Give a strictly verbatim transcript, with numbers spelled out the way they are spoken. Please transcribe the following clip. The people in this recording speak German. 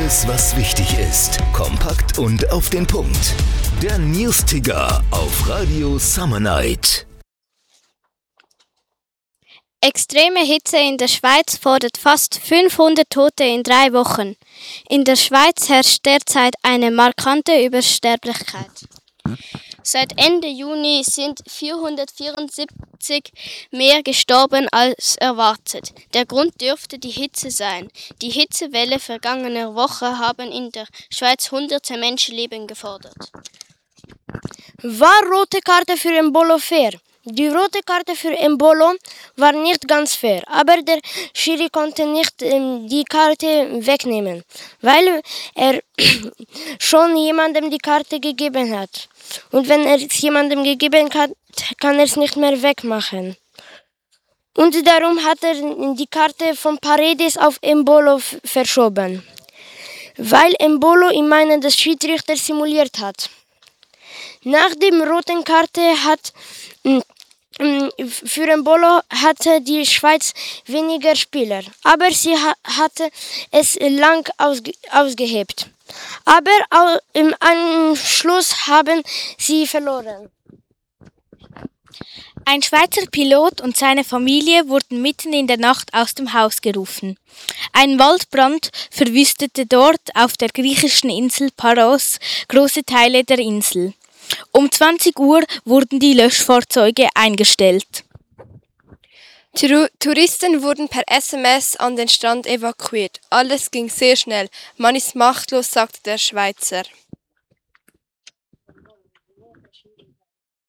Alles, was wichtig ist, kompakt und auf den Punkt. Der News-Ticker auf Radio Summer Night. Extreme Hitze in der Schweiz fordert fast fünfhundert Tote in drei Wochen. In der Schweiz herrscht derzeit eine markante Übersterblichkeit. Seit Ende Juni sind vierhundertvierundsiebzig mehr gestorben als erwartet. Der Grund dürfte die Hitze sein. Die Hitzewelle vergangener Woche haben in der Schweiz hunderte Menschenleben gefordert. War rote Karte für Embolo fair? Die rote Karte für Embolo war nicht ganz fair, aber der Schiri konnte nicht ähm, die Karte wegnehmen, weil er schon jemandem die Karte gegeben hat. Und wenn er es jemandem gegeben hat, kann er es nicht mehr wegmachen. Und darum hat er die Karte von Paredes auf Embolo f- verschoben, weil Embolo im Meinen des Schiedsrichters simuliert hat. Nach dem roten Karte hat für Embolo hatte die Schweiz weniger Spieler, aber sie ha- hatte es lang ausge- ausgehebt. Aber au- im Anschluss haben sie verloren. Ein Schweizer Pilot und seine Familie wurden mitten in der Nacht aus dem Haus gerufen. Ein Waldbrand verwüstete dort auf der griechischen Insel Paros große Teile der Insel. Um zwanzig Uhr wurden die Löschfahrzeuge eingestellt. Tour- Touristen wurden per S M S an den Strand evakuiert. Alles ging sehr schnell. Man ist machtlos, sagte der Schweizer.